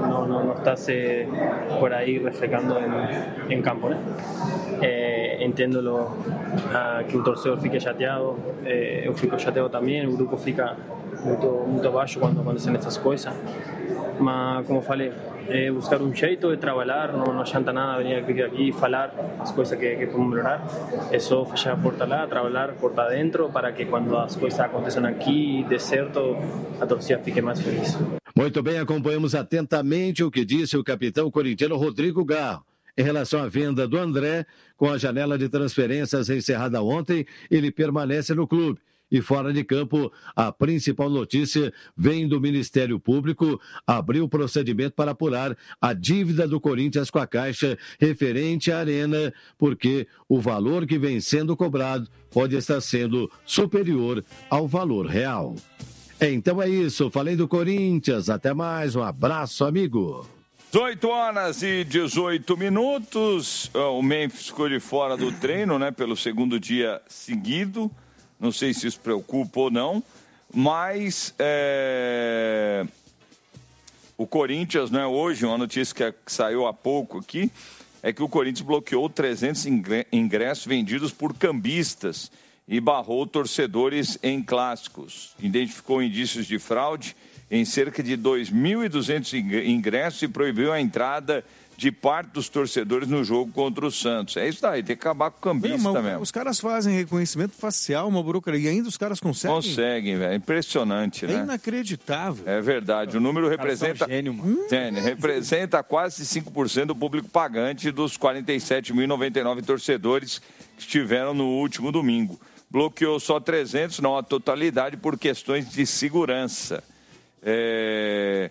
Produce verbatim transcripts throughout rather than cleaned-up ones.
no, no, no estás eh, por ahí refrescando en, en campo, né? Eh, entendo lo, ah, que o torcedor fique chateado, eh, eu fico chateado também, o grupo fica muito, muito baixo quando acontecem essas coisas, mas como falei, é buscar um jeito de trabalhar, não, não adianta nada vir aqui, aqui e falar as coisas que, que podemos melhorar, é só fechar a porta lá, trabalhar porta dentro para que quando as coisas aconteçam aqui dê certo, a torcida fique mais feliz. Muito bem, acompanhamos atentamente o que disse o capitão corintiano Rodrigo Garro. Em relação à venda do André, com a janela de transferências encerrada ontem, ele permanece no clube. E fora de campo, a principal notícia vem do Ministério Público, abriu o procedimento para apurar a dívida do Corinthians com a Caixa referente à Arena, porque o valor que vem sendo cobrado pode estar sendo superior ao valor real. Então é isso, falei do Corinthians, até mais, um abraço, amigo. dezoito horas e dezoito minutos, o Memphis ficou de fora do treino, né, pelo segundo dia seguido. Não sei se isso preocupa ou não, mas é... o Corinthians, né, hoje, uma notícia que saiu há pouco aqui, é que o Corinthians bloqueou trezentos ingressos vendidos por cambistas e barrou torcedores em clássicos. Identificou indícios de fraude em cerca de dois mil e duzentos ingressos e proibiu a entrada de parte dos torcedores no jogo contra o Santos. É isso daí, tem que acabar com o cambista Meu, mesmo. Os caras fazem reconhecimento facial, uma burocracia, e ainda os caras conseguem. Conseguem, velho. Impressionante, é né? É inacreditável. É verdade. O número representa... Gênio, mano. Gênio, representa quase cinco por cento do público pagante dos quarenta e sete mil e noventa e nove torcedores que estiveram no último domingo. Bloqueou só trezentos, não a totalidade, por questões de segurança. É...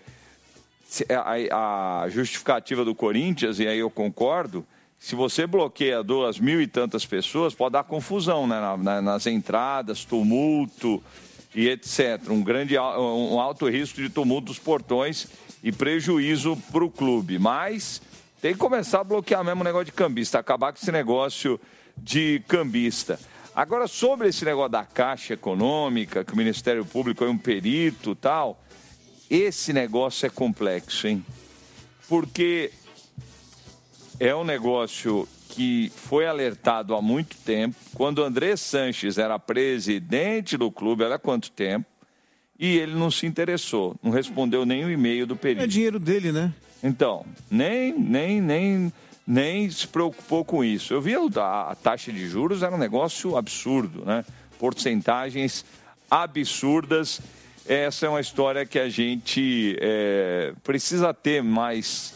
A, a justificativa do Corinthians, e aí eu concordo, se você bloqueia duas mil e tantas pessoas, pode dar confusão, né, na, na, nas entradas, tumulto e etcétera. Um, grande, um alto risco de tumulto dos portões e prejuízo para o clube. Mas tem que começar a bloquear mesmo o negócio de cambista, acabar com esse negócio de cambista. Agora, sobre esse negócio da Caixa Econômica, que o Ministério Público é um perito e tal... Esse negócio é complexo, hein? Porque é um negócio que foi alertado há muito tempo. Quando o André Sanches era presidente do clube, há quanto tempo? E ele não se interessou, não respondeu nem o e-mail do perito. É dinheiro dele, né? Então, nem, nem, nem, nem se preocupou com isso. Eu vi a, a taxa de juros, era um negócio absurdo, né? Porcentagens absurdas. Essa é uma história que a gente é, precisa ter mais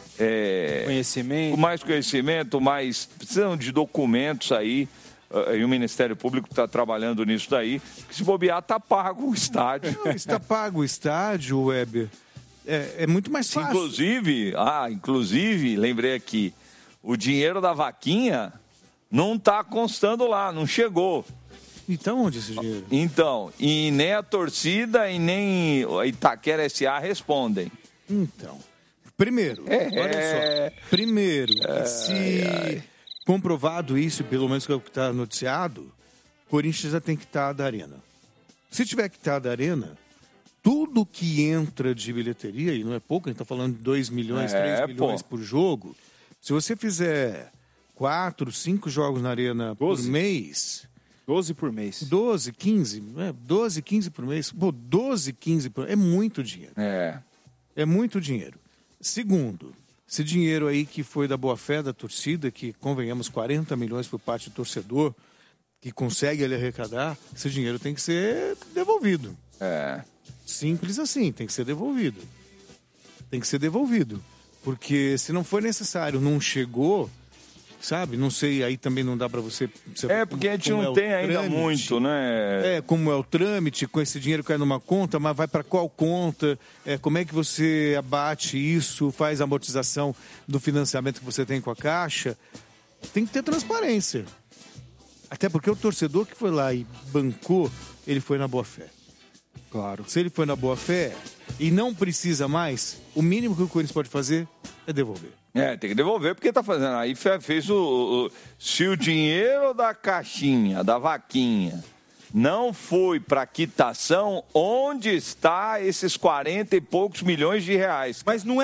é, conhecimento, mais conhecimento, mais precisam de documentos aí. E o Ministério Público está trabalhando nisso daí. Se bobear, está pago o estádio. Não, está pago o estádio, Weber. É, é muito mais fácil. Inclusive, ah, inclusive, lembrei aqui, o dinheiro da vaquinha não está constando lá, não chegou. Então, onde esse dinheiro? Então, e nem a torcida e nem a Itaquera S A respondem. Então, primeiro, é, olha é... só. Primeiro, é, se é... comprovado isso, pelo menos que é o que está noticiado, Corinthians já tem que estar da Arena. Se tiver que estar da Arena, tudo que entra de bilheteria, e não é pouco, a gente está falando de dois milhões, é, três milhões pô. por jogo, se você fizer quatro, cinco jogos na Arena doze por mês... doze por mês. doze, quinze, é, doze, quinze por mês. Pô, doze, quinze por mês. É muito dinheiro. É. É muito dinheiro. Segundo, esse dinheiro aí que foi da boa-fé da torcida, que convenhamos quarenta milhões por parte do torcedor, que consegue ele arrecadar, esse dinheiro tem que ser devolvido. É. Simples assim, tem que ser devolvido. Tem que ser devolvido. Porque se não for necessário, não chegou... Sabe? Não sei, aí também não dá para você... você... É, porque a gente não é tem ainda trâmite, muito, né? É, como é o trâmite, com esse dinheiro cai numa conta, mas vai para qual conta? É, como é que você abate isso, faz a amortização do financiamento que você tem com a Caixa? Tem que ter transparência. Até porque o torcedor que foi lá e bancou, ele foi na boa-fé. Claro. Se ele foi na boa-fé e não precisa mais, o mínimo que o Corinthians pode fazer é devolver. É, tem que devolver porque tá fazendo. Aí fez o, o. Se o dinheiro da caixinha, da vaquinha, não foi para quitação, onde está esses quarenta e poucos milhões de reais? Mas não é.